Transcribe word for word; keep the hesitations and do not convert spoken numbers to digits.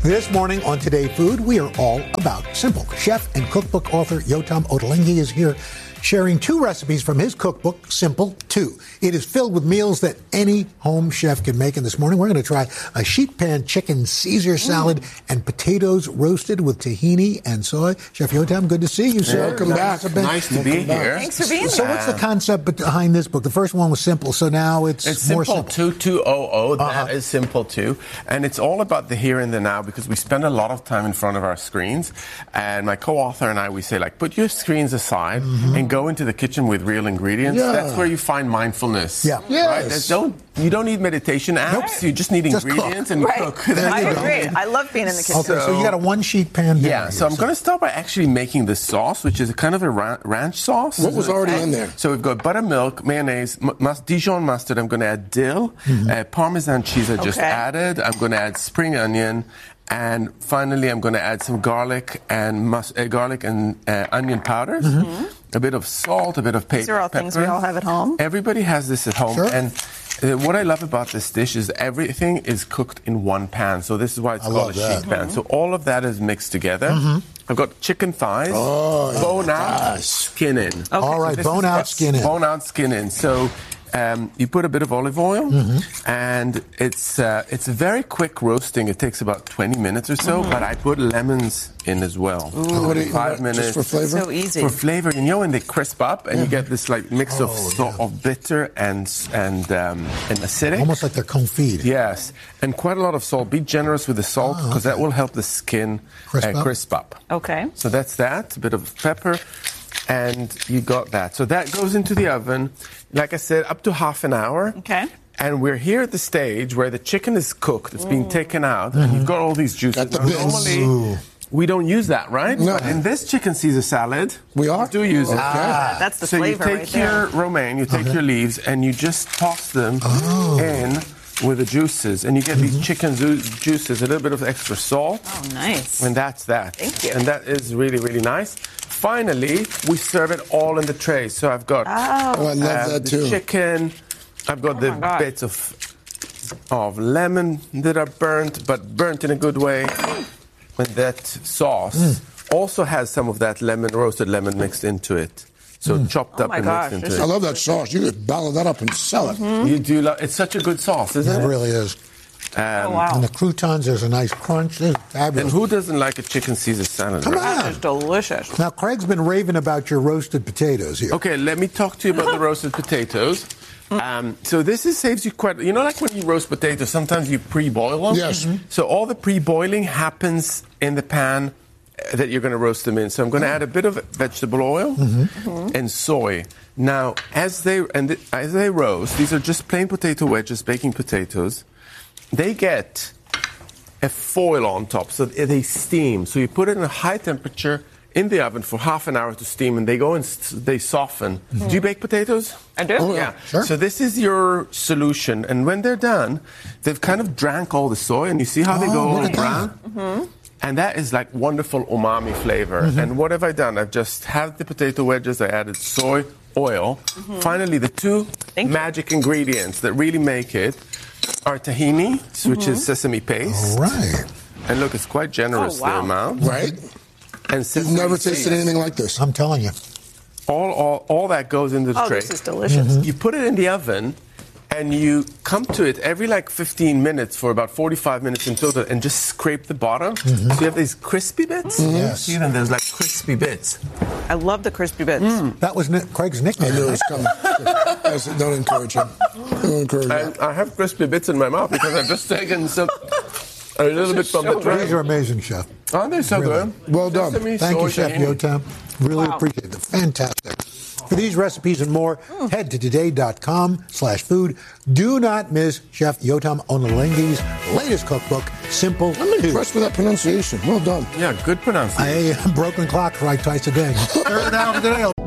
This morning on Today Food, we are all about simple. Chef and cookbook author Yotam Ottolenghi is here sharing two recipes from his cookbook, Simple two. It is filled with meals that any home chef can make. And this morning, we're going to try a sheet pan chicken Caesar salad mm. and potatoes roasted with tahini and soy. Chef Yotam, good to see you, sir. Welcome back. Nice to be here. Thanks for being here. So what's the concept behind this book? The first one was simple, so now it's, it's more simple. simple. two hundred. Uh-huh. That is Simple two. And it's all about the here and the now because we spend a lot of time in front of our screens. And my co-author and I, we say, like, put your screens aside mm-hmm. and go into the kitchen with real ingredients. Yeah. That's where you find mindfulness. Yeah. Yes. Right? Don't, you don't need meditation apps. Nope. You just need just ingredients cook. and right. cook. I agree. I love being in the kitchen. Okay, so, so you got a one-sheet pan. Yeah, so I'm going to start by actually making the sauce, which is a kind of a ra- ranch sauce. What was already in there? So we've got buttermilk, mayonnaise, m- Dijon mustard. I'm going to add dill, mm-hmm. uh, Parmesan cheese I just okay. added. I'm going to add spring onion. And finally, I'm going to add some garlic and mus- uh, garlic and uh, onion powders, mm-hmm. a bit of salt, a bit of pa- These are all pepper. things we all have at home. Everybody has this at home. Sure. And uh, what I love about this dish is everything is cooked in one pan. So this is why it's I called a that. sheet pan. Mm-hmm. So all of that is mixed together. Mm-hmm. I've got chicken thighs, oh, bone out, nice. skin in. Okay. All right, So bone out, skin in. Bone out, skin in. So um, you put a bit of olive oil, mm-hmm. and it's uh, it's a very quick roasting. It takes about twenty minutes or so, mm-hmm. but I put lemons in as well. Ooh, what do you, Five what, minutes. Just for flavor? So easy. For flavor, you know, when they crisp up and yeah. you get this like mix oh, of so, yeah. of bitter and and um, and acidic. Almost like they're confit. Yes, and quite a lot of salt. Be generous with the salt because oh, okay. that will help the skin crisp, uh, up. crisp up. Okay. So that's that. A bit of pepper. And you got that. So that goes into the oven, like I said, up to half an hour. Okay. And we're here at the stage where the chicken is cooked. It's being taken out. And you've got all these juices. Got the Now, bits. normally, Ooh. we don't use that, right? No. But in this chicken Caesar salad, We are? we do use it. Ah, that's the so flavor you take right your there. romaine, you take Okay. your leaves, and you just toss them Oh. in with the juices. And you get these chicken ju- juices, a little bit of extra salt. Oh, nice. And that's that. Thank you. And that is really, really nice. Finally, we serve it all in the tray. So I've got Oh. Oh, I love uh, that the too. chicken. I've got Oh the my God. bits of of lemon that are burnt, but burnt in a good way. And that sauce Mm. also has some of that lemon, roasted lemon mixed into it. So Mm. chopped Oh up my and gosh, mixed this into I it. love that sauce. You could bottle that up and sell it. Mm-hmm. You do love. It's such a good sauce, isn't It it? really is. Um, Oh, wow. And the croutons, there's a nice crunch. This is fabulous. And who doesn't like a chicken Caesar salad? Come right? on. That is delicious. Now, Craig's been raving about your roasted potatoes here. Okay, let me talk to you about the roasted potatoes. Um, so this is, saves you quite, you know, like when you roast potatoes, sometimes you pre-boil them. Yes. Mhm. So all the pre-boiling happens in the pan uh, that you're going to roast them in. So I'm going to add a bit of vegetable oil and soy. Now, as they and th- as they roast, these are just plain potato wedges, baking potatoes. They get a foil on top, so they steam. So you put it in a high temperature in the oven for half an hour to steam, and they go and st- they soften. Mm-hmm. Do you bake potatoes? I do. Oh, Yeah. Sure. So this is your solution, and when they're done, they've kind of drank all the soy, and you see how they Oh, go look all at that. brown. Mm-hmm. And that is like wonderful umami flavor. Mm-hmm. And what have I done? I've just had the potato wedges. I added soy, oil. Finally, the two Thank you. magic ingredients that really make it are tahini, which is sesame paste. All right. And look, it's quite generous, Oh, wow. the amount. Right? And You've sesame never seeds. tasted anything like this. I'm telling you. All, all, all that goes into the Oh, tray. this is delicious. Mm-hmm. You put it in the oven, and you come to it every like fifteen minutes for about forty-five minutes in total, and just scrape the bottom. So you have these crispy bits. Yes. See them? There's like crispy bits. I love the crispy bits. That was Nick, Craig's I nickname. knew it was coming. Yes, don't encourage him. Don't encourage him. And I have crispy bits in my mouth because I've just taken some a little bit from the These tray. are amazing, Chef. Aren't they so Really. good? Well done. Sesame, Thank soy, you, Chef tahini. Yotam. Really Wow. appreciate it. Fantastic. For these recipes and more, head to today.com slash food. Do not miss Chef Yotam Ottolenghi's latest cookbook, Simple I'm two. impressed with that pronunciation. Well done. Yeah, good pronunciation. I broken clock right twice a day. Third down today.